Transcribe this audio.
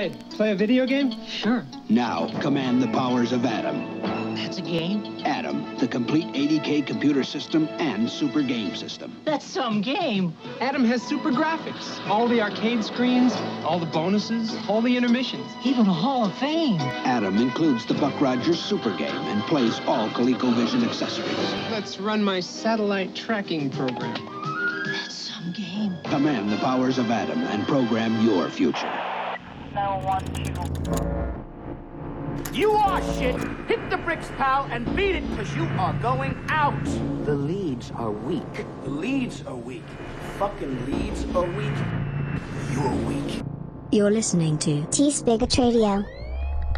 Hey, play a video game? Sure. Now, command the powers of Adam. That's a game? Adam, the complete 80K computer system and super game system. That's some game. Adam has super graphics. All the arcade screens, all the bonuses, all the intermissions. Even a Hall of Fame. Adam includes the Buck Rogers super game and plays all ColecoVision accessories. Let's run my satellite tracking program. That's some game. Command the powers of Adam and program your future. 912. You are shit! Hit the bricks, pal, and beat it, because you are going out! The leads are weak. The leads are weak. Fucking leads are weak. You're weak. You're listening to T-Spigot Radio.